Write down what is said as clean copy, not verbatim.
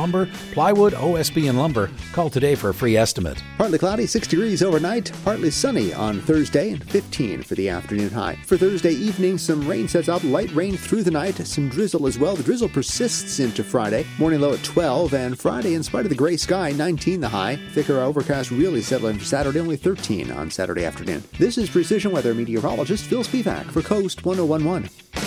lumber, plywood, OSB, and lumber. Call today for a free estimate. Partly cloudy, 6 degrees overnight. Partly sunny on Thursday and 15 for the afternoon high. For Thursday evening, some rain sets up. Light rain through the night. Some drizzle as well. The drizzle persists into Friday. Morning low at 12. And Friday, in spite of the gray sky, 19 the high. Thicker overcast really settling for Saturday. Only 13 on Saturday afternoon. This is Precision Weather meteorologist Phil Spivak for Coast 1011.